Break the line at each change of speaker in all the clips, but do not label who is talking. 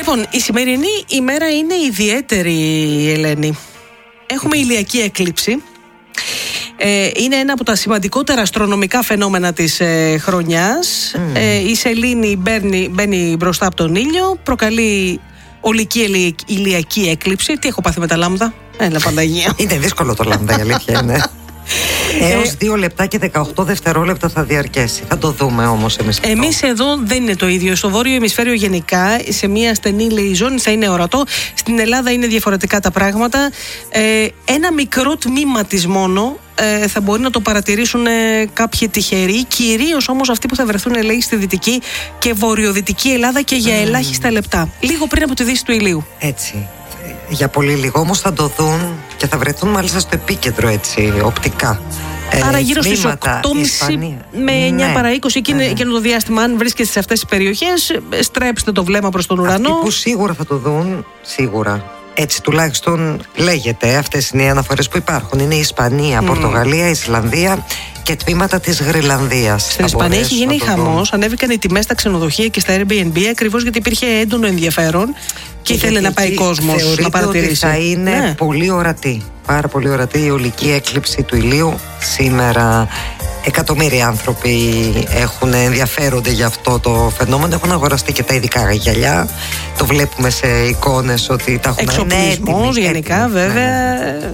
Λοιπόν, η σημερινή ημέρα είναι ιδιαίτερη, Ελένη. Έχουμε ηλιακή έκλειψη. Είναι ένα από τα σημαντικότερα αστρονομικά φαινόμενα της χρονιάς. Η σελήνη μπαίνει μπροστά από τον ήλιο, προκαλεί ολική ηλιακή έκλειψη. Τι έχω πάθει με τα λάμδα? Έλα, Παναγία.
Είναι δύσκολο το λάμδα, η αλήθεια είναι. Έως 2 λεπτά και 18 δευτερόλεπτα θα διαρκέσει. Θα το δούμε όμως εμείς.
Εμείς εδώ δεν είναι το ίδιο. Στο βόρειο ημισφαίριο γενικά, σε μια στενή λέει ζώνη θα είναι ορατό. Στην Ελλάδα είναι διαφορετικά τα πράγματα. Ένα μικρό τμήμα της μόνο θα μπορεί να το παρατηρήσουν κάποιοι τυχεροί. Κυρίως όμως αυτοί που θα βρεθούν, λέει, στη δυτική και βορειοδυτική Ελλάδα και για ελάχιστα λεπτά. Λίγο πριν από τη δύση του ηλίου.
Έτσι. Για πολύ λίγο όμως θα το δουν και θα βρεθούν μάλιστα στο επίκεντρο, έτσι, οπτικά.
Άρα γύρω στις 8.30 με 9 παρά 20 εκείνο το διάστημα, αν βρίσκεστε σε αυτές τις περιοχές, στρέψτε το βλέμμα προς τον ουρανό.
Αυτοί που σίγουρα θα το δουν, σίγουρα. Έτσι τουλάχιστον λέγεται, αυτές είναι οι αναφορές που υπάρχουν. Είναι η Ισπανία, Πορτογαλία, Ισλανδία και τμήματα της Γρυλανδίας.
Στην Ισπανία έχει γίνει χαμός, ανέβηκαν οι τιμές στα ξενοδοχεία και στα Airbnb ακριβώς γιατί υπήρχε έντονο ενδιαφέρον και ήθελε να πάει κόσμος να παρατηρήσει.
Ότι θα είναι πολύ ορατή, πάρα πολύ ορατή η ολική έκλειψη του ηλίου σήμερα. Εκατομμύρια άνθρωποι ενδιαφέρονται για αυτό το φαινόμενο. Έχουν αγοραστεί και τα ειδικά γυαλιά. Το βλέπουμε σε εικόνες ότι τα έχουν.
Εξοπλισμός γενικά, βέβαια.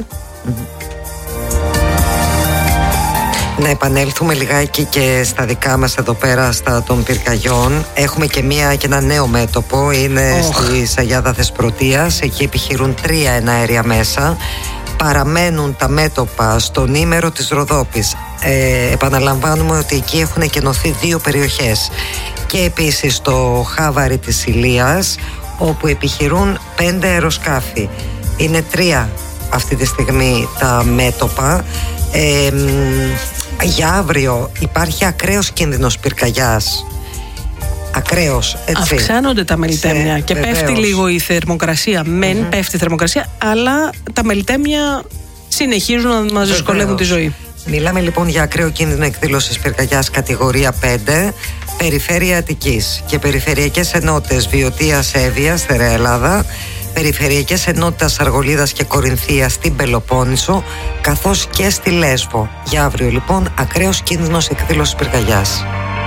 Να επανέλθουμε λιγάκι και στα δικά μας εδώ πέρα, στα των πυρκαγιών. Έχουμε και ένα νέο μέτωπο. Είναι στη Σαγιάδα Θεσπρωτείας. Εκεί επιχειρούν 3 εναέρια μέσα. Παραμένουν τα μέτωπα στον ήμερο της Ροδόπης. Επαναλαμβάνουμε ότι εκεί έχουν εκενωθεί 2 περιοχές. Και επίσης στο Χάβαρι της Ηλίας, όπου επιχειρούν 5 αεροσκάφη. Είναι 3 αυτή τη στιγμή τα μέτωπα. Για αύριο υπάρχει ακραίος κίνδυνος πυρκαγιάς. Ακραίος, έτσι.
Αυξάνονται τα μελιτέμια και πέφτει λίγο η θερμοκρασία. Πέφτει η θερμοκρασία, αλλά τα μελιτέμια συνεχίζουν να μας δυσκολεύουν τη ζωή.
Μιλάμε λοιπόν για ακραίο κίνδυνο εκδήλωσης πυρκαγιάς κατηγορία 5, περιφέρεια Αττικής και περιφερειακές ενότητες Βιωτίας, Εύβοια, Στερεά Ελλάδα, περιφερειακές ενότητες Αργολίδας και Κορινθίας στην Πελοπόννησο, καθώς και στη Λέσβο. Για αύριο λοιπόν ακραίος κίνδυνος εκδήλωσης πυρκαγιάς.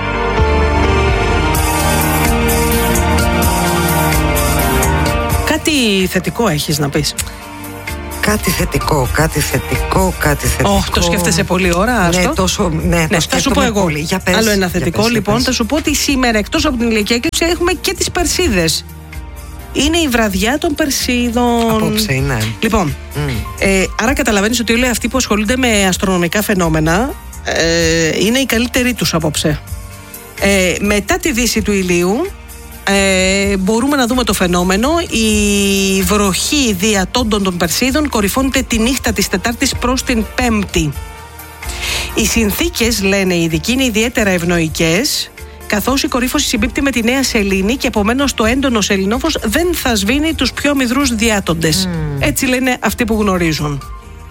Κάτι θετικό έχεις να πεις?
Κάτι θετικό.
Το σκέφτεσαι πολλή ώρα, άστο. Θα σου πω εγώ. Άλλο ένα θετικό, λοιπόν. Θα σου πω ότι σήμερα, εκτός από την ηλιακή έκλειψη, έχουμε και τις Περσίδες. Είναι η βραδιά των Περσίδων.
Απόψε είναι.
Λοιπόν, άρα καταλαβαίνεις ότι όλοι αυτοί που ασχολούνται με αστρονομικά φαινόμενα είναι οι καλύτεροι τους απόψε. Μετά τη δύση του ηλίου μπορούμε να δούμε το φαινόμενο. Η βροχή διατόντων των Περσίδων κορυφώνεται τη νύχτα της Τετάρτης προς την Πέμπτη. Οι συνθήκες, λένε οι ειδικοί, είναι ιδιαίτερα ευνοϊκές, καθώς η κορύφωση συμπίπτει με τη νέα σελήνη και επομένως το έντονο σεληνόφως δεν θα σβήνει τους πιο αμυδρούς διάτοντες. Έτσι λένε αυτοί που γνωρίζουν.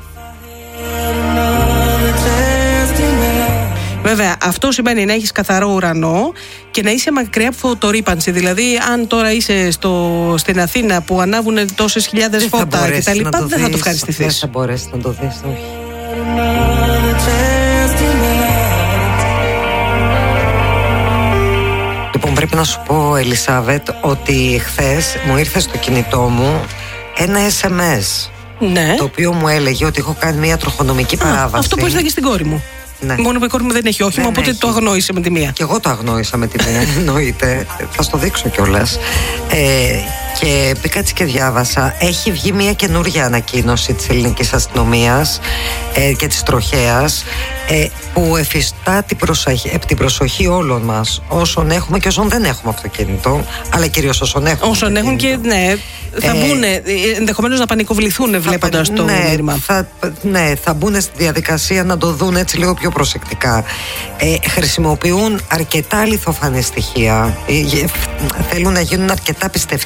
Βέβαια, αυτό σημαίνει να έχεις καθαρό ουρανό και να είσαι μακριά από φωτορύπανση. Δηλαδή, αν τώρα είσαι στην Αθήνα που ανάβουν τόσες χιλιάδες φώτα και τα λοιπά, δεν θα το ευχαριστηθείς.
Δεν θα μπορέσεις να το δεις, όχι. Λοιπόν, πρέπει να σου πω, Ελισάβετ, ότι χθες μου ήρθε στο κινητό μου ένα SMS.
Ναι.
Το οποίο μου έλεγε ότι έχω κάνει μια τροχονομική παράβαση.
Αυτό που ήρθε και στην κόρη μου.
Ναι.
Μόνο που η κόρη μου δεν έχει όχημα, οπότε το αγνόησε με τη μία.
Και εγώ το αγνόησα με τη μία, εννοείται. Θα στο δείξω κιόλας. Και μπήκα έτσι και διάβασα. Έχει βγει μια καινούργια ανακοίνωση της ελληνικής αστυνομίας και της τροχέας, που εφιστά την προσοχή όλων μας, όσων έχουμε και όσων δεν έχουμε αυτοκίνητο, αλλά κυρίως όσων έχουν.
Όσων έχουν και θα μπουν, ενδεχομένως να πανικοβληθούν βλέποντας το μήνυμα.
Θα μπουν στη διαδικασία να το δουν έτσι λίγο πιο προσεκτικά. Χρησιμοποιούν αρκετά αληθοφανή στοιχεία. Θέλουν να γίνουν αρκετά πιστευτοί.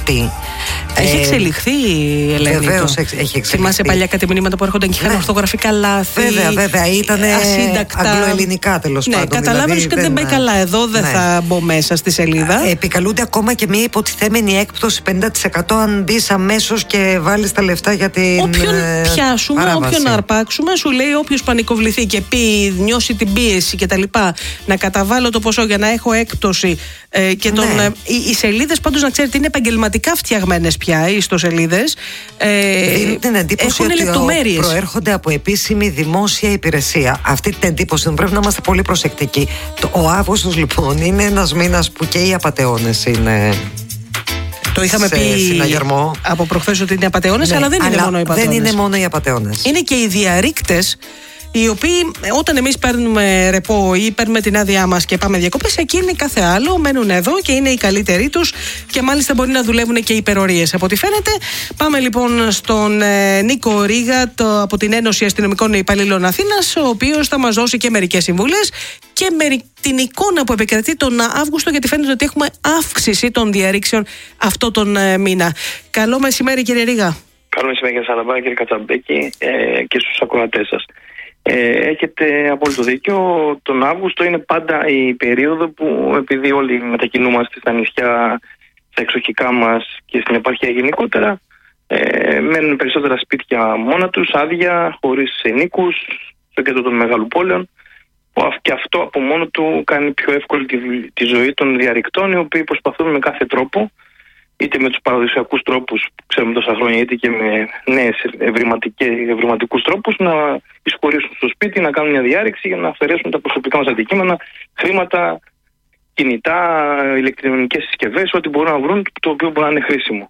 Έχει εξελιχθεί η Ελένη.
Βεβαίως έχει εξελιχθεί.
Θυμάσαι παλιά κάτι μηνύματα που έρχονταν και είχαν ορθογραφικά λάθη.
Βέβαια. Ήταν αγγλοελληνικά τέλος πάντων.
Καταλάβαινε ότι δεν πάει καλά. Εδώ δεν θα μπω μέσα στη σελίδα.
Επικαλούνται ακόμα και μια υποτιθέμενη έκπτωση 50% αν μπει αμέσως και βάλει τα λεφτά για την.
Όποιον πιάσουμε, όποιον αρπάξουμε, σου λέει όποιος πανικοβληθεί και νιώσει την πίεση κτλ. Να καταβάλω το ποσό για να έχω έκπτωση. Και οι σελίδες πάντως να ξέρετε είναι επαγγελματικά φτιαγμένες πια, οι ιστοσελίδες.
Δίνουν την εντύπωση ότι προέρχονται από επίσημη δημόσια υπηρεσία. Αυτή την εντύπωση πρέπει να είμαστε πολύ προσεκτικοί. Ο Αύγουστος λοιπόν είναι ένας μήνας που και οι απατεώνες είναι.
Το είχαμε πει
συναγερμό.
Από προχθές ότι είναι απατεώνες, αλλά δεν είναι μόνο οι απατεώνες.
Δεν είναι μόνο οι απατεώνες.
Είναι και οι διαρρήκτες, οι οποίοι όταν εμείς παίρνουμε ρεπό ή παίρνουμε την άδειά μας και πάμε διακοπές, εκείνοι κάθε άλλο μένουν εδώ και είναι οι καλύτεροι τους και μάλιστα μπορεί να δουλεύουν και υπερορίες από ό,τι φαίνεται. Πάμε λοιπόν στον Νίκο Ρίγα από την Ένωση Αστυνομικών Υπαλλήλων Αθήνας, ο οποίος θα μας δώσει και μερικές συμβουλές και την εικόνα που επικρατεί τον Αύγουστο, γιατί φαίνεται ότι έχουμε αύξηση των διαρρήξεων αυτό τον μήνα. Καλό μεσημέρι κύριε Ρίγα.
Καλό μεσημέρι κύριε Σαλαμπά, κύριε Κατσαμπέκη και στους ακροατές σας. Έχετε απόλυτο δίκιο. Τον Αύγουστο είναι πάντα η περίοδο που, επειδή όλοι μετακινούμαστε στα νησιά, στα εξοχικά μας και στην επαρχία γενικότερα, μένουν περισσότερα σπίτια μόνα τους, άδεια, χωρίς ενοίκους, στο κέντρο των μεγάλων πόλεων. Και αυτό από μόνο του κάνει πιο εύκολη τη ζωή των διαρρηκτών, οι οποίοι προσπαθούν με κάθε τρόπο, είτε με τους παραδοσιακούς τρόπους που ξέρουμε τόσα χρόνια, είτε και με νέες ευρηματικούς τρόπους, να εισχωρήσουν στο σπίτι, να κάνουν μια διάρρηξη για να αφαιρέσουν τα προσωπικά μας αντικείμενα, χρήματα, κινητά, ηλεκτρονικές συσκευές, ό,τι μπορούν να βρουν, το οποίο μπορεί να είναι χρήσιμο.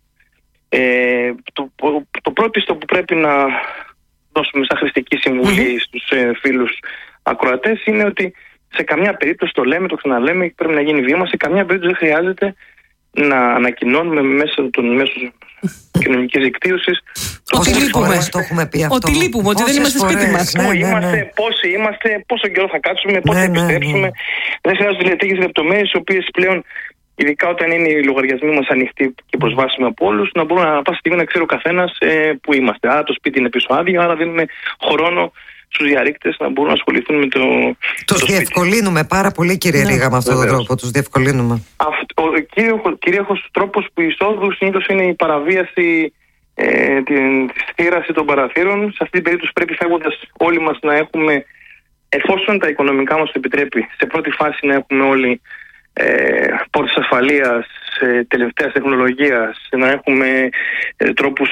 Το πρώτο που πρέπει να δώσουμε σαν χρηστική συμβουλή στους φίλους ακροατές είναι ότι σε καμιά περίπτωση, το λέμε, το ξαναλέμε, πρέπει να γίνει βήμα, σε καμιά περίπτωση δεν χρειάζεται να ανακοινώνουμε μέσω των μέσων κοινωνικής δικτύωσης
ότι λείπουμε.
Το έχουμε πει αυτό.
Ότι λείπουμε, ότι δεν είμαστε σπίτι μας.
Πόσοι είμαστε, πόσο καιρό θα κάτσουμε, πόσο θα επιστρέψουμε. Δεν χρειάζονται τέτοιες λεπτομέρειες, οι οποίες πλέον, ειδικά όταν είναι οι λογαριασμοί μας ανοιχτοί και προσβάσιμοι από όλους, να μπορούμε να πάση στιγμή να ξέρει ο καθένας που είμαστε. Άρα το σπίτι είναι πίσω άδειο, άρα δίνουμε χρόνο στους διαρρήκτες να μπορούν να ασχοληθούν με το.
Τους διευκολύνουμε πάρα πολύ, κύριε Ρίγα, με αυτόν τον τρόπο. Τους διευκολύνουμε. Ο
κυρίαρχος τρόπος που εισόδου συνήθως είναι η παραβίαση της θύρας ή των παραθύρων. Σε αυτή την περίπτωση πρέπει, φεύγοντας όλοι μας, να έχουμε, εφόσον τα οικονομικά μας το επιτρέπει, σε πρώτη φάση να έχουμε όλοι πόρτες ασφαλείας, τελευταίας τεχνολογίας, να έχουμε τρόπους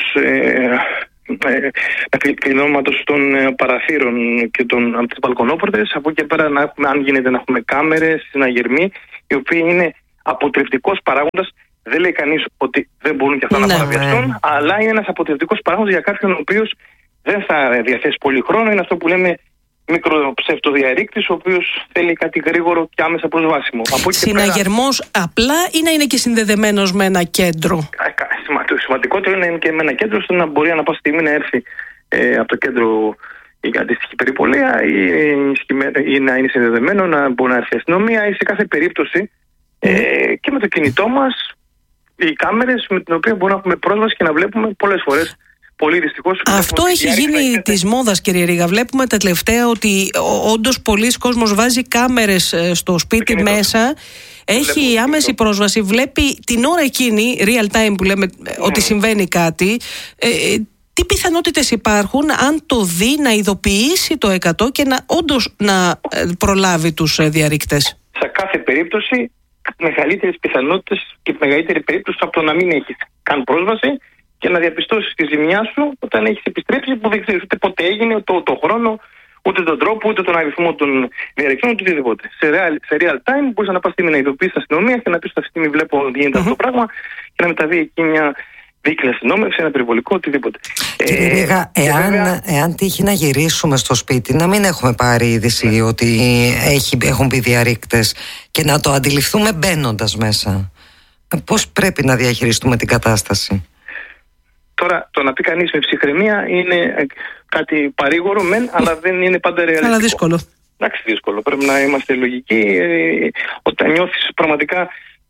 κλεινώματος των παραθύρων και από τις μπαλκονόπορτες. Από εκεί πέρα να έχουμε, αν γίνεται, να έχουμε κάμερες, συναγερμοί, οι οποίοι είναι αποτρεπτικός παράγοντας. Δεν λέει κανείς ότι δεν μπορούν και αυτά να παραβιαστούν, αλλά είναι ένας αποτρεπτικός παράγοντας για κάποιον ο οποίος δεν θα διαθέσει πολύ χρόνο. Είναι αυτό που λέμε μικροψευτοδιαρρήκτης, ο οποίος θέλει κάτι γρήγορο και άμεσα προσβάσιμο.
Συναγερμός απλά ή να είναι και συνδεδεμένος με ένα κέντρο?
Το σημαντικότερο είναι και με ένα κέντρο, ώστε να μπορεί ανά πάση στιγμή να έρθει από το κέντρο η αντίστοιχη περιπολία ή να είναι συνδεδεμένο, να μπορεί να έρθει η αστυνομία, ή σε κάθε περίπτωση και με το κινητό μας οι κάμερες με την οποία μπορούμε να έχουμε πρόσβαση και να βλέπουμε πολλές φορές. Πολύ δυστυχώς.
Αυτό έχει γίνει της μόδας, κύριε Ρίγα. Βλέπουμε τα τελευταία ότι όντως πολλοί κόσμος βάζει κάμερες στο σπίτι μέσα. Έχει άμεση πρόσβαση, βλέπει την ώρα εκείνη, real time που λέμε, ότι συμβαίνει κάτι. Τι πιθανότητες υπάρχουν, αν το δει, να ειδοποιήσει το 100 και όντως να προλάβει τους διαρρήκτες?
Σε κάθε περίπτωση, μεγαλύτερες πιθανότητες και μεγαλύτερη περίπτωση από το να μην έχεις καν πρόσβαση και να διαπιστώσεις τη ζημιά σου όταν έχεις επιστρέψει, που δεν ξέρεις ούτε πότε έγινε, ούτε το χρόνο, ούτε τον τρόπο, ούτε τον αριθμό των διαρρηκτών, ούτε οτιδήποτε. Σε real time μπορείς να πας στιγμή να ειδοποιήσεις την αστυνομία και να πεις αυτή τη στιγμή βλέπω ότι γίνεται αυτό το πράγμα και να μεταβεί εκεί μια δίκη αστυνόμευση, ένα περιβολικό, οτιδήποτε.
Κύριε Ρίγα, εάν τύχει να γυρίσουμε στο σπίτι, να μην έχουμε πάρει είδηση ότι έχουν μπει διαρρήκτες και να το αντιληφθούμε μπαίνοντας μέσα, πώς πρέπει να διαχειριστούμε την κατάσταση?
Τώρα, το να πει κανείς με ψυχραιμία είναι κάτι παρήγορο, αλλά δεν είναι πάντα ρεαλιστικό.
Αλλά δύσκολο.
Εντάξει, δύσκολο. Πρέπει να είμαστε λογικοί. Όταν νιώθεις πραγματικά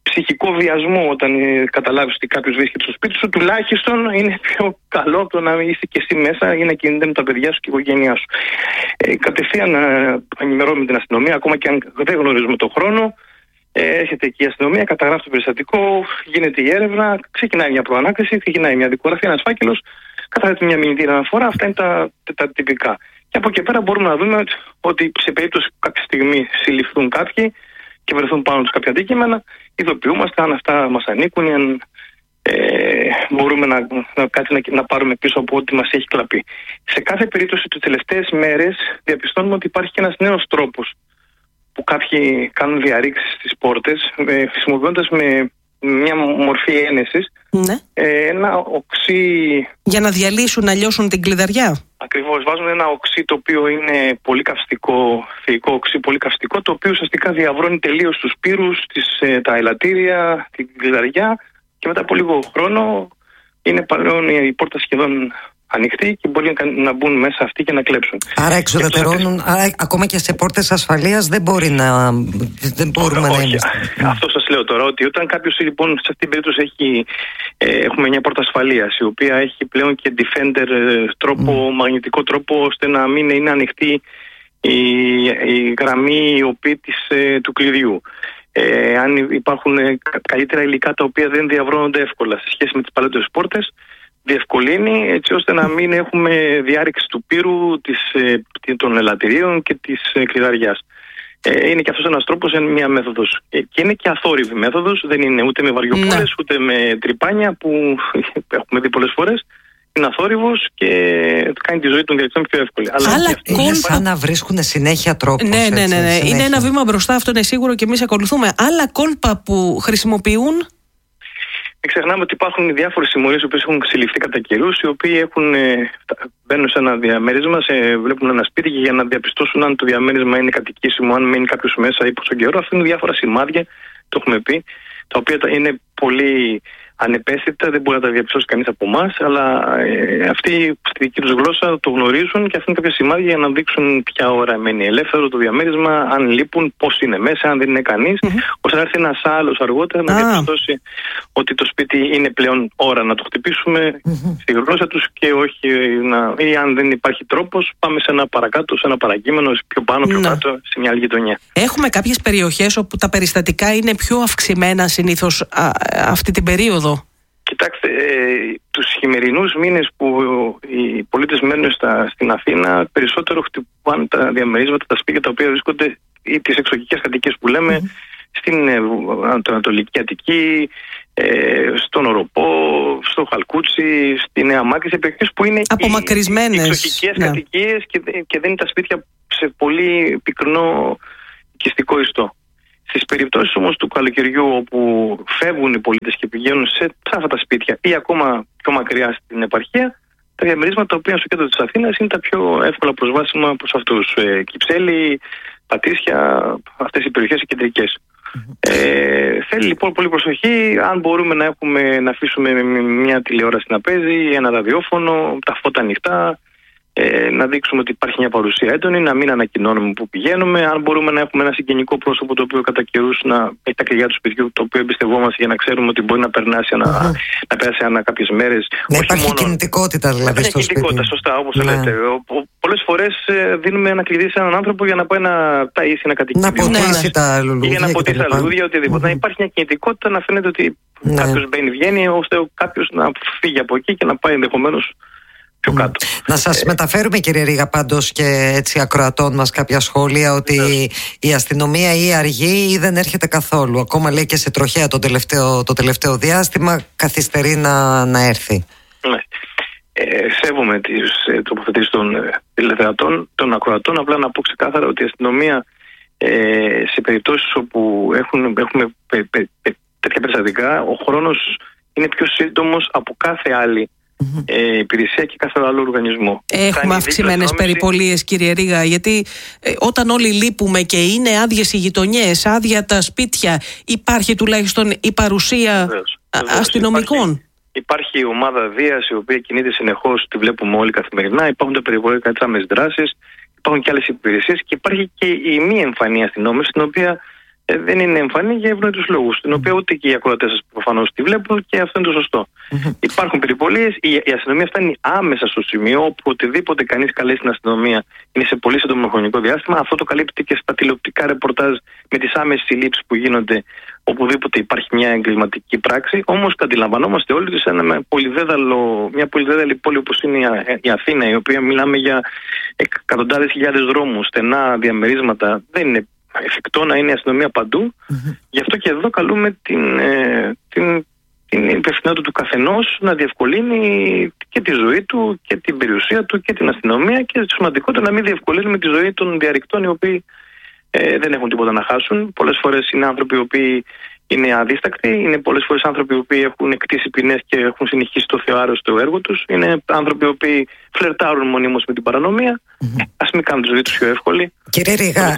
ψυχικό βιασμό όταν καταλάβεις ότι κάποιος βρίσκεται στο σπίτι σου. Τουλάχιστον είναι πιο καλό από το να είσαι και εσύ μέσα ή να κινείται με τα παιδιά σου και η οικογένειά σου. Κατευθείαν ενημερώνουμε την αστυνομία, ακόμα και αν δεν γνωρίζουμε τον χρόνο. Έρχεται εκεί η αστυνομία, καταγράφει το περιστατικό, γίνεται η έρευνα, ξεκινάει μια προανάκριση, ξεκινάει μια δικογραφία, ένας φάκελος, καταγράφει μια μηνυτήρια αναφορά. Αυτά είναι τα τυπικά. Και από εκεί πέρα μπορούμε να δούμε ότι σε περίπτωση που κάποια στιγμή συλληφθούν κάποιοι και βρεθούν πάνω τους κάποια αντικείμενα, ειδοποιούμαστε αν αυτά μας ανήκουν ή αν μπορούμε να πάρουμε πίσω από ό,τι μας έχει κλαπεί. Σε κάθε περίπτωση τις τελευταίες μέρες διαπιστώνουμε ότι υπάρχει και ένας νέος τρόπος που κάποιοι κάνουν διαρρήξεις στις πόρτες, χρησιμοποιώντας με μια μορφή ένεσης,
ναι,
ένα οξύ.
Για να διαλύσουν, να λιώσουν την κλειδαριά.
Ακριβώς, βάζουν ένα οξύ το οποίο είναι πολύ καυστικό, θεϊκό οξύ πολύ καυστικό, το οποίο ουσιαστικά διαβρώνει τελείως τους πύρους, τα ελαττήρια, την κλειδαριά, και μετά από λίγο χρόνο είναι πλέον η πόρτα σχεδόν ανοιχτή και μπορεί να μπουν μέσα αυτοί και να κλέψουν.
Άρα εξουδετερώνουν, άρα ακόμα και σε πόρτες ασφαλείας δεν μπορούμε να είμαστε.
Αυτό σας λέω τώρα, ότι όταν κάποιος λοιπόν σε αυτήν την περίπτωση έχουμε μια πόρτα ασφαλείας η οποία έχει πλέον και defender τρόπο, μαγνητικό τρόπο, ώστε να μην είναι ανοιχτή η γραμμή του κλειδιού. Αν υπάρχουν καλύτερα υλικά τα οποία δεν διαβρώνονται εύκολα σε σχέση με τις παλαιότερες πόρτες, διευκολύνει έτσι ώστε να μην έχουμε διάρρηξη του πύρου, των ελαττηρίων και της κλειδαριάς. Είναι και αυτός ένας τρόπος, είναι μια μέθοδος. Και είναι και αθόρυβη μέθοδος, δεν είναι ούτε με βαριοπούλες ούτε με τρυπάνια που έχουμε δει πολλές φορές. Είναι αθόρυβος και κάνει τη ζωή των διαιτητών πιο εύκολη.
Είναι σαν να βρίσκουν συνέχεια τρόπους.
Ναι. Είναι ένα βήμα μπροστά, αυτό είναι σίγουρο, και εμείς ακολουθούμε. Άλλα κόλπα που χρησιμοποιούν.
Μην ξεχνάμε ότι υπάρχουν διάφορες συμμορίες που έχουν συλληφθεί κατά καιρούς, οι οποίοι μπαίνουν σε ένα διαμέρισμα, βλέπουν ένα σπίτι και για να διαπιστώσουν αν το διαμέρισμα είναι κατοικήσιμο, αν μένει κάποιος μέσα ή πόσο καιρό. Αυτά είναι διάφορα σημάδια, το έχουμε πει, τα οποία είναι πολύ ανεπαίσθητα, δεν μπορεί να τα διαπιστώσει κανείς από εμάς, αλλά αυτοί στη δική τους γλώσσα το γνωρίζουν και αφήνουν κάποια σημάδια για να δείξουν ποια ώρα μένει ελεύθερο το διαμέρισμα, αν λείπουν, πώς είναι μέσα, αν δεν είναι κανείς, ώστε να έρθει ένας άλλος αργότερα να διαπιστώσει ότι το σπίτι είναι πλέον ώρα να το χτυπήσουμε στη γλώσσα τους και όχι ή αν δεν υπάρχει τρόπος, πάμε σε ένα παρακάτω, σε ένα παρακείμενο, πιο πάνω, πιο κάτω, σε μια άλλη γειτονιά.
Έχουμε κάποιες περιοχές όπου τα περιστατικά είναι πιο αυξημένα συνήθως αυτή την περίοδο?
Κοιτάξτε, τους χειμερινούς μήνες που οι πολίτες μένουν στην Αθήνα, περισσότερο χτυπάνε τα διαμερίσματα, τα σπίτια τα οποία βρίσκονται, ή τις εξοχικές κατοικίες που λέμε, στην Ανατολική Αττική, στον Οροπό, στο Χαλκούτσι, στη Νέα Μάκρη, σε περιοχές που είναι
απομακρυσμένες
εξοχικές κατοικίες και δεν είναι τα σπίτια σε πολύ πυκνό οικιστικό ιστό. Στις περιπτώσεις όμως του καλοκαιριού, όπου φεύγουν οι πολίτες και πηγαίνουν σε αυτά τα σπίτια ή ακόμα πιο μακριά στην επαρχία, τα διαμερίσματα τα οποία στο κέντρο της Αθήνας είναι τα πιο εύκολα προσβάσιμα προς αυτούς. Κυψέλη, Πατήσια, αυτές οι περιοχές οι κεντρικές. Θέλει λοιπόν πολύ προσοχή. Αν μπορούμε να αφήσουμε μια τηλεόραση να παίζει, ένα ραδιόφωνο, τα φώτα ανοιχτά, να δείξουμε ότι υπάρχει μια παρουσία έντονη, να μην ανακοινώνουμε που πηγαίνουμε. Αν μπορούμε να έχουμε ένα συγγενικό πρόσωπο το οποίο κατά καιρούς να έχει τα κλειδιά του σπιτιού, το οποίο εμπιστευόμαστε για να ξέρουμε ότι μπορεί να περάσει να πέρασε κάποιες μέρες.
Να υπάρχει κινητικότητα δηλαδή στο σπίτι.
Κινητικότητα, σωστά, όπως λέτε. Πολλές φορές δίνουμε ένα κλειδί σε έναν άνθρωπο για να πάει να ταΐσει ένα κατοικίδιο.
Να ποτίσει τα λουλούδια.
Ή για να ποτίσει τα λουλούδια, οτιδήποτε. Να υπάρχει μια κινητικότητα, να φαίνεται ότι κάποιος βγαίνει, ώστε κάποιος να φύγει από εκεί και να πάει ενδεχομένως πιο κάτω.
Να σας μεταφέρουμε, κύριε Ρήγα, πάντως και έτσι ακροατών μας κάποια σχόλια ότι η αστυνομία ή αργεί ή δεν έρχεται καθόλου. Ακόμα λέει και σε τροχέα το τελευταίο διάστημα καθυστερεί να έρθει.
Ναι. Σέβομαι τις τοποθετήσεις των τηλεθεατών, των ακροατών. Απλά να πω ξεκάθαρα ότι η αστυνομία σε περιπτώσεις όπου έχουμε τέτοια περιστατικά, ο χρόνος είναι πιο σύντομος από κάθε άλλη υπηρεσία και κάθε άλλο οργανισμό.
Έχουμε αυξημένες περιπολίες, κύριε Ρήγα, γιατί όταν όλοι λείπουμε και είναι άδειες οι γειτονιές, άδεια τα σπίτια, υπάρχει τουλάχιστον η παρουσία αστυνομικών.
Υπάρχει η ομάδα Δίας, η οποία κινείται συνεχώς, τη βλέπουμε όλοι καθημερινά. Υπάρχουν τα περιβολικά τράμες δράσεις, υπάρχουν και άλλες υπηρεσίες και υπάρχει και η μη εμφανή αστυνόμευση, την οποία δεν είναι εμφανή για ευνόητους λόγους. Την οποία ούτε και οι ακροατές σας προφανώς τη βλέπουν και αυτό είναι το σωστό. Υπάρχουν περιπολίες, η αστυνομία φτάνει άμεσα στο σημείο όπου οτιδήποτε κανείς καλέσει την αστυνομία είναι σε πολύ σύντομο χρονικό διάστημα. Αυτό το καλύπτει και στα τηλεοπτικά ρεπορτάζ με τις άμεσες συλλήψεις που γίνονται οπουδήποτε υπάρχει μια εγκληματική πράξη. Όμως αντιλαμβανόμαστε όλοι ότι σε μια πολυδέδαλη πόλη όπως είναι η Αθήνα, η οποία μιλάμε για εκατοντάδες χιλιάδες δρόμους, στενά διαμερίσματα, δεν είναι εφικτό να είναι η αστυνομία παντού. Γι' αυτό και εδώ καλούμε την υπευθυνότητα του καθενός να διευκολύνει και τη ζωή του και την περιουσία του και την αστυνομία, και σημαντικότερα να μην διευκολύνουμε τη ζωή των διαρρηκτών, οι οποίοι δεν έχουν τίποτα να χάσουν. Πολλές φορές είναι άνθρωποι οι οποίοι είναι αδίστακτοι, είναι πολλές φορές άνθρωποι οι οποίοι έχουν εκτίσει ποινές και έχουν συνεχίσει το θεοάρεστο έργο τους. Είναι άνθρωποι οι οποίοι φλερτάρουν μονίμως με την παρανομία. Ας μην κάνουν τη ζωή τους πιο εύκολη.
Κύριε Ρήγα,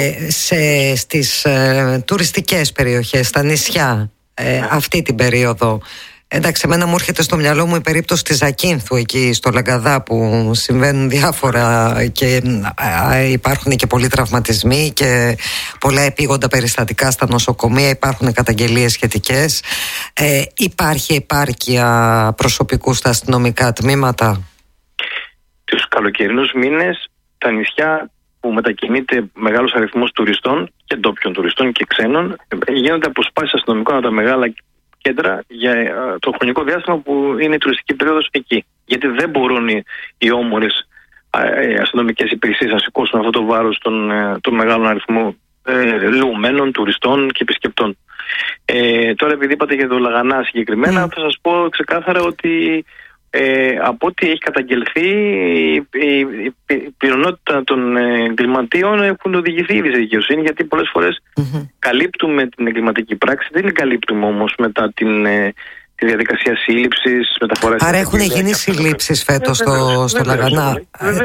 στις τουριστικές περιοχές, στα νησιά, αυτή την περίοδο, εντάξει, εμένα μου έρχεται στο μυαλό μου η περίπτωση της Ζακίνθου εκεί στο Λαγκαδά, που συμβαίνουν διάφορα και υπάρχουν και πολλοί τραυματισμοί και πολλά επίγοντα περιστατικά στα νοσοκομεία, υπάρχουν καταγγελίες σχετικές. Υπάρχει επάρκεια προσωπικού στα αστυνομικά τμήματα?
Τους καλοκαιρινούς μήνες τα νησιά που μετακινείται μεγάλος αριθμός τουριστών και ντόπιων τουριστών και ξένων, γίνονται αποσπάσεις αστυνομικών από τα μεγάλα κέντρα για το χρονικό διάστημα που είναι η τουριστική περίοδος εκεί. Γιατί δεν μπορούν οι όμορες αστυνομικές υπηρεσίες να σηκώσουν αυτό το βάρος των μεγάλων αριθμών λεωμένων, τουριστών και επισκεπτών. Τώρα, επειδή είπατε για το Λαγανά συγκεκριμένα, θα σας πω ξεκάθαρα ότι από ό,τι έχει καταγγελθεί, η πλειονότητα των εγκληματίων έχουν οδηγηθεί ήδη σε δικαιοσύνη, γιατί πολλές φορές καλύπτουμε την εγκληματική πράξη, δεν την καλύπτουμε όμως μετά τη διαδικασία σύλληψης, μεταφοράς.
Άρα έχουν γίνει συλλήψεις φέτος στο Λαγανά?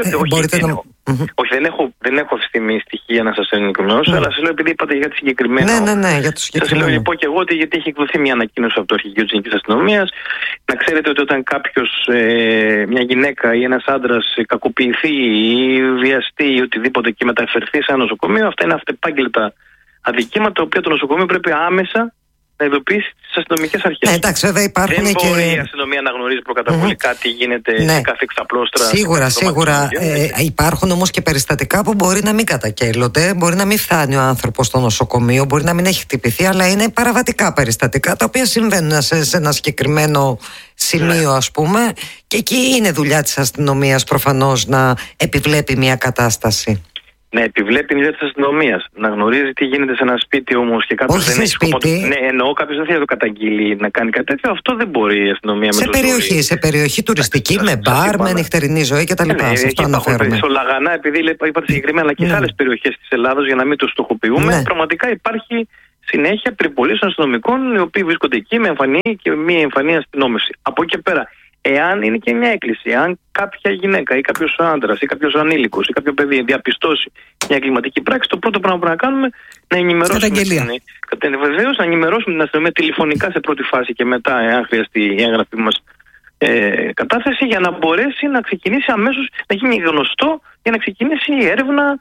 Όχι, δεν έχω αυτή τη στιγμή στοιχεία να σας ενημερώσω, αλλά σας λέω, επειδή είπατε για τη συγκεκριμένη.
Ναι, για το συγκεκριμένο.
Σας λέω λοιπόν και εγώ ότι, γιατί έχει εκδοθεί μια ανακοίνωση από το αρχηγείο της Εθνικής Αστυνομίας. Να ξέρετε ότι όταν κάποιος, μια γυναίκα ή ένας άντρας κακοποιηθεί ή βιαστεί ή οτιδήποτε και μεταφερθεί σε ένα νοσοκομείο, αυτά είναι αυτεπάγγελτα αδικήματα, τα οποία το νοσοκομείο πρέπει άμεσα να ειδοποιήσει τις αστυνομικές αρχές.
Εντάξει, βέβαια υπάρχουν
δεν
και.
Μπορεί η αστυνομία να γνωρίζει προκαταβολικά τι γίνεται σε κάθε εξαπλώστρα.
Σίγουρα. Υπάρχουν όμως και περιστατικά που μπορεί να μην καταγγέλλονται, μπορεί να μην φτάνει ο άνθρωπος στο νοσοκομείο, μπορεί να μην έχει χτυπηθεί, αλλά είναι παραβατικά περιστατικά τα οποία συμβαίνουν σε ένα συγκεκριμένο σημείο, ας πούμε, και εκεί είναι δουλειά της αστυνομίας προφανώς να επιβλέπει μια κατάσταση.
Να επιβλέπει την ιδέα της αστυνομίας. Να γνωρίζει τι γίνεται σε ένα σπίτι όμως και κάποιος δεν έχει σκοπό. Ναι, εννοώ, κάποιος δεν θέλει να το καταγγείλει να κάνει κάτι τέτοιο. Αυτό δεν μπορεί η αστυνομία
σε περιοχή τουριστική, με μπαρ, με νυχτερινή ζωή κτλ. Σε αυτό αναφέρομαι.
Στο Λαγανά, επειδή είπατε συγκεκριμένα, αλλά και σε άλλες περιοχές της Ελλάδος, για να μην το στοχοποιούμε, πραγματικά υπάρχει συνέχεια περιπολίες αστυνομικών, οι οποίοι βρίσκονται εκεί με εμφανή και μη εμφανή αστυνόμευση. Από εκεί πέρα. Εάν είναι και μια έκκληση, εάν κάποια γυναίκα ή κάποιος άντρας ή κάποιος ανήλικος ή κάποιο παιδί διαπιστώσει μια εγκληματική πράξη, το πρώτο πράγμα που πρέπει να κάνουμε να ενημερώσουμε. Βεβαίως, να ενημερώσουμε την αστυνομία τηλεφωνικά σε πρώτη φάση και μετά, εάν χρειαστεί η έγγραφη μας κατάθεση, για να μπορέσει να ξεκινήσει αμέσως, να γίνει γνωστό, για να ξεκινήσει η έρευνα,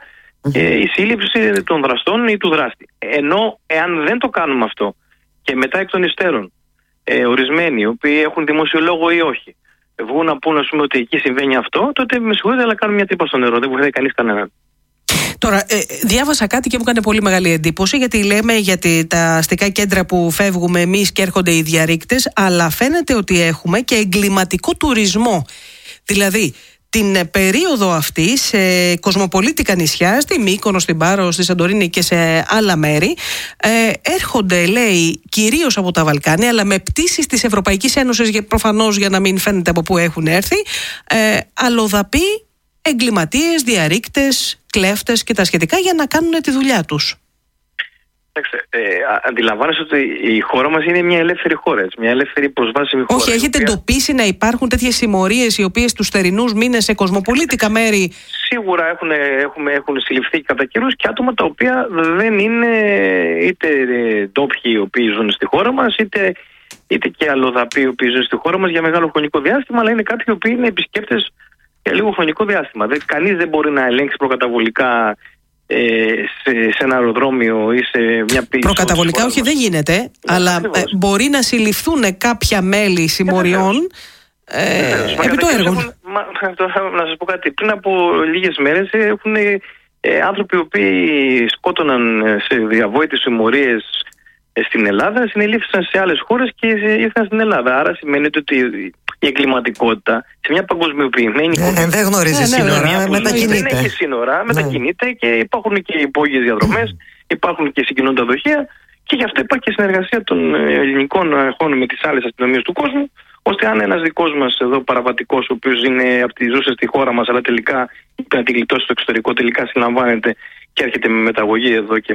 η σύλληψη των δραστών ή του δράστη. Ενώ, εάν δεν το κάνουμε αυτό και μετά εκ των υστέρων, ορισμένοι, οι οποίοι έχουν δημοσιολόγο ή όχι, βγουν να πούν, ας πούμε, ότι εκεί συμβαίνει αυτό, τότε με συγχωρείτε, αλλά κάνουν μια τρύπα στο νερό. Δεν βοηθάει κανείς κανέναν.
Τώρα, διάβασα κάτι και μου έκανε πολύ μεγάλη εντύπωση, γιατί λέμε για τα αστικά κέντρα που φεύγουμε εμείς και έρχονται οι διαρρήκτες, αλλά φαίνεται ότι έχουμε και εγκληματικό τουρισμό. Δηλαδή, την περίοδο αυτή σε κοσμοπολίτικα νησιά, στη Μύκονο, στην Πάρο, στη Σαντορίνη και σε άλλα μέρη, έρχονται, λέει, κυρίως από τα Βαλκάνια, αλλά με πτήσεις της Ευρωπαϊκής Ένωσης, προφανώς για να μην φαίνεται από πού έχουν έρθει, αλλοδαποί, εγκληματίες, διαρρήκτες, κλέφτες και τα σχετικά, για να κάνουν τη δουλειά τους.
Αντιλαμβάνεσαι ότι η χώρα μας είναι μια ελεύθερη χώρα, μια ελεύθερη προσβάσιμη χώρα.
Όχι, έχετε εντοπίσει να υπάρχουν τέτοιες συμμορίες οι οποίες τους θερινούς μήνες σε κοσμοπολίτικα μέρη?
Σίγουρα έχουν συλληφθεί κατά καιρούς και άτομα τα οποία δεν είναι είτε ντόπιοι οι οποίοι ζουν στη χώρα μας, είτε και αλλοδαποί οι οποίοι ζουν στη χώρα μας για μεγάλο χρονικό διάστημα, αλλά είναι κάποιοι οι οποίοι είναι επισκέπτες για λίγο χρονικό διάστημα. Κανείς δεν μπορεί να ελέγξει προκαταβολικά σε ένα αεροδρόμιο ή σε μια πίστη.
Προκαταβολικά όχι, δεν γίνεται, αλλά μπορεί να συλληφθούν κάποια μέλη συμμοριών επί το έργο.
Να σας πω κάτι. Πριν από λίγες μέρες έχουν άνθρωποι οι οποίοι σκότωναν σε διαβόητες συμμορίες στην Ελλάδα, συνελήφθησαν σε άλλες χώρες και ήρθαν στην Ελλάδα. Άρα σημαίνει ότι η εγκληματικότητα σε μια παγκοσμιοποιημένη
δεν γνωρίζει σύνορα, μετακινείται.
Δεν έχει σύνορα, μετακινείται και υπάρχουν και υπόγειες διαδρομές, υπάρχουν και συγκοινωνικά δοχεία και γι' αυτό υπάρχει και συνεργασία των ελληνικών αρχών με τις άλλες αστυνομίες του κόσμου, ώστε αν ένας δικός μας εδώ παραβατικός, ο οποίος ζούσε στη χώρα μας, αλλά τελικά είπε να την γλιτώσει στο εξωτερικό, τελικά συλλαμβάνεται και έρχεται με μεταγωγή εδώ και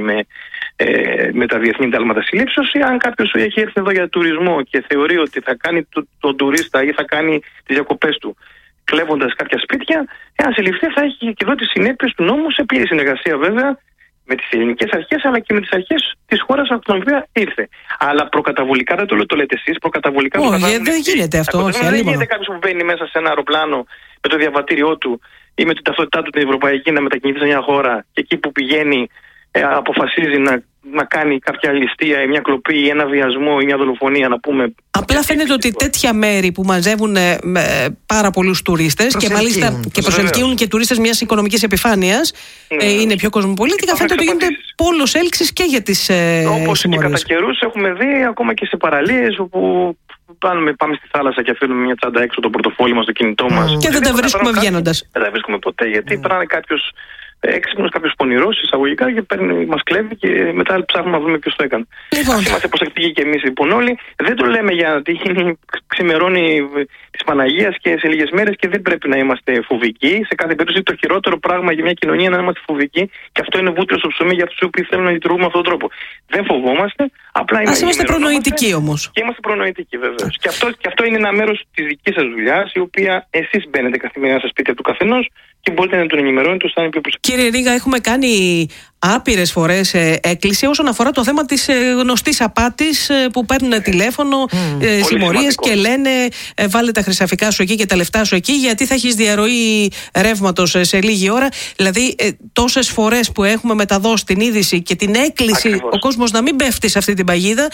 με τα διεθνή εντάλματα συλλήψεως, ή αν κάποιος έχει έρθει εδώ για τουρισμό και θεωρεί ότι θα κάνει τον τουρίστα ή θα κάνει τις διακοπές του κλέβοντας κάποια σπίτια, εάν συλληφθεί θα έχει και εδώ τις συνέπειες του νόμου, σε πλήρη συνεργασία βέβαια με τις ελληνικές αρχές αλλά και με τις αρχές της χώρας από την οποία ήρθε. Αλλά προκαταβολικά δεν το λέτε εσείς, προκαταβολικά
δεν γίνεται αυτό.
Δεν γίνεται κάποιος που μπαίνει μέσα σε ένα αεροπλάνο με το διαβατήριό του ή με την ταυτότητά του την ευρωπαϊκή να μετακινηθεί σε μια χώρα και εκεί που πηγαίνει αποφασίζει να κάνει κάποια ληστεία ή μια κλοπή ή ένα βιασμό ή μια δολοφονία, να πούμε.
Απλά φαίνεται ότι τέτοια μέρη που μαζεύουν πάρα πολλούς τουρίστες και μάλιστα και προσελκύουν και τουρίστες μιας οικονομικής επιφάνειας, είναι πιο κοσμοπολίτικα, φαίνεται ότι γίνεται πόλος έλξης και για τις συμμορίες.
Όπως και κατά καιρούς έχουμε δει ακόμα και σε παραλίες όπου πάμε στη θάλασσα και αφήνουμε μια τσάντα έξω το πορτοφόλι μας, το κινητό μας.
Και δεν τα βρίσκουμε βγαίνοντας.
Δεν τα βρίσκουμε ποτέ, γιατί περνάει κάποιος έξυπνος, κάποιος πονηρός εισαγωγικά και μας κλέβει και μετά ψάχνουμε να βρούμε ποιος το έκανε. Είμαστε προσεκτικοί και εμείς λοιπόν όλοι. Δεν το λέμε για να ξημερώνει της Παναγίας και σε λίγες μέρες και δεν πρέπει να είμαστε φοβικοί. Σε κάθε περίπτωση το χειρότερο πράγμα για μια κοινωνία είναι να είμαστε φοβικοί και αυτό είναι βούτυρο στο ψωμί για αυτούς οι οποίοι θέλουν να λειτουργούμε με αυτόν τον τρόπο. Δεν φοβόμαστε, απλά
είμαστε προνοητικοί όμως.
Και είμαστε προνοητικοί βεβαίως. Και αυτό είναι ένα μέρος της δικής σας δουλειάς, η οποία εσείς μπαίνετε καθημερινά στα σπίτια του καθενός και μπορείτε να τον ενημερώνετε ώστε να είναι πιο προσεκτικό.
Κύριε Ρήγα, έχουμε κάνει άπειρες φορές έκκληση όσον αφορά το θέμα της γνωστής απάτης που παίρνουν τηλέφωνο συμμορίες και λένε βάλε τα χρυσαφικά σου εκεί και τα λεφτά σου εκεί γιατί θα έχεις διαρροή ρεύματος σε λίγη ώρα. Δηλαδή τόσες φορές που έχουμε μεταδώσει την είδηση και την έκκληση ο κόσμος να μην πέφτει σε αυτή την παγίδα,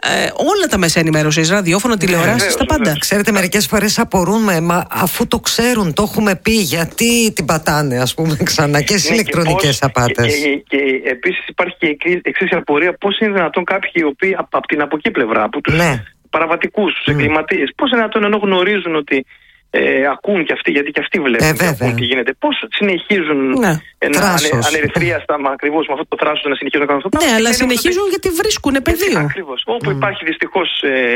όλα τα μέσα ενημέρωσης, ραδιόφωνα, τηλεοράσεις, τα πάντα.
Ξέρετε, μερικές φορές απορούμε, μα αφού το ξέρουν, το έχουμε πει, γιατί την πατάνε, ας πούμε, ξανά και στις ηλεκτρονικές απάτες.
Και επίσης υπάρχει και η εξής απορία, πώς είναι δυνατόν κάποιοι οι οποίοι από την από εκεί πλευρά, από τους παραβατικούς, τους εγκληματίες, πώς είναι δυνατόν ενώ γνωρίζουν ότι ακούν και αυτοί, γιατί και αυτοί βλέπουν και ακούν τι γίνεται, πώς συνεχίζουν ανερυθρίαστα ακριβώς με αυτό το θράσος να συνεχίζουν να κάνουν αυτό.
Ναι, αλλά συνεχίζουν γιατί βρίσκουν πεδίο.
Ακριβώς. Όπου υπάρχει δυστυχώς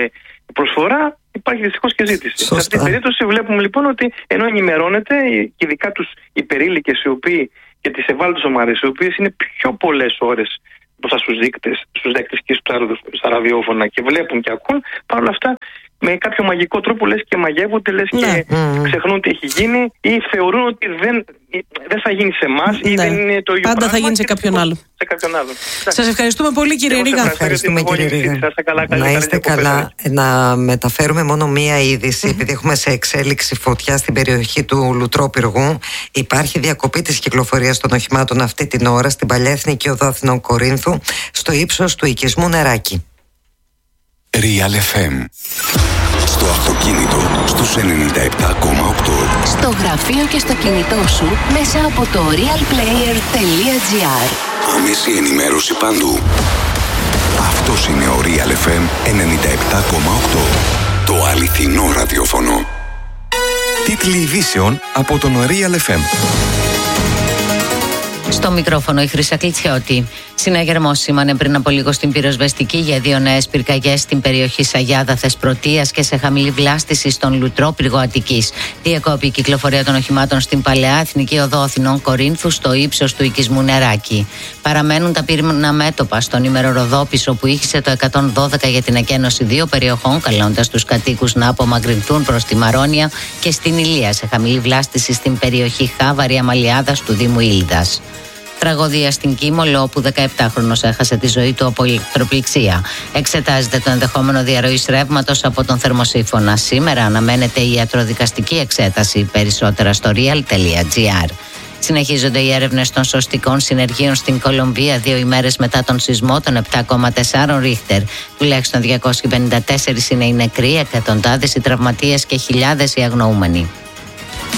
προσφορά, υπάρχει δυστυχώς και ζήτηση. Σε αυτή την περίπτωση βλέπουμε λοιπόν ότι ενώ ενημερώνεται, και ειδικά τους υπερήλικες οι οποίοι και τις ευάλωτες ομάδες, οι οποίες είναι πιο πολλές ώρες μπροστά στους δέκτες και στα ραδιόφωνα και βλέπουν και ακούν, παρόλα αυτά με κάποιο μαγικό τρόπο λες και μαγεύονται, λες και ξεχνούν τι έχει γίνει ή θεωρούν ότι δεν θα γίνει σε εμάς ή δεν είναι το ίδιο
πάντα
πράγμα.
Θα γίνει σε κάποιον άλλο. Σας ευχαριστούμε πολύ, κύριε Ρήγα.
Ευχαριστούμε, κύριε Ρήγα. Να είστε καλά. Να μεταφέρουμε μόνο μία είδηση, επειδή έχουμε σε εξέλιξη φωτιά στην περιοχή του Λουτρόπυργου. Υπάρχει διακοπή της κυκλοφορίας των οχημάτων αυτή την ώρα στην Παλιά Εθνική Οδό Αθηνών Κορίνθου, στο ύψος του οικισμού Νεράκι.
Real FM. Στο αυτοκίνητο στους 97,8.
Στο γραφείο και στο κινητό σου μέσα από το realplayer.gr.
Άμεση ενημέρωση παντού. Αυτός είναι ο Real FM 97,8. Το αληθινό ραδιόφωνο. Τίτλοι ειδήσεων από τον Real FM.
Στο μικρόφωνο η Χρύσα Κλιτσιώτη. Συναγερμός σήμανε πριν από λίγο στην πυροσβεστική για 2 νέες πυρκαγιές στην περιοχή Σαγιάδα Θεσπρωτείας και σε χαμηλή βλάστηση στον Λουτρόπυργο Αττικής. Διακόπη η κυκλοφορία των οχημάτων στην Παλαιά Εθνική Οδό Αθηνών Κορίνθου στο ύψος του οικισμού Νεράκι. Παραμένουν τα πύρμηνα μέτωπα στον ημεροροδόπισο που ήχησε το 112 για την εκένωση 2 περιοχών, καλώντας τους κατοίκους να απομακρυνθούν προς τη Μαρόνια και στην Ηλία σε χαμηλή βλάστηση στην περιοχή Χάβαρη Αμαλιάδας του Δήμου Ήλδας. Τραγωδία στην Κίμολο, όπου 17χρονος έχασε τη ζωή του από ηλεκτροπληξία. Εξετάζεται το ενδεχόμενο διαρροής ρεύματος από τον θερμοσύφωνα. Σήμερα αναμένεται η ιατροδικαστική εξέταση. Περισσότερα στο real.gr. Συνεχίζονται οι έρευνες των σωστικών συνεργείων στην Κολομβία 2 ημέρες μετά τον σεισμό των 7,4 Ρίχτερ. Τουλάχιστον 254 είναι οι νεκροί, εκατοντάδες οι τραυματίες και χιλιάδες οι αγνοούμενοι.